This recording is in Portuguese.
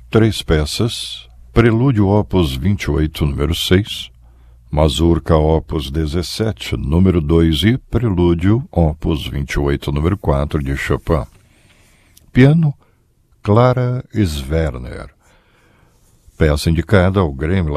3 peças: Prelúdio Opus 28, número 6, Mazurca Opus 17, número 2 e Prelúdio Opus 28, número 4, de Chopin. Piano, Clara Sverner. Peça indicada ao Grammy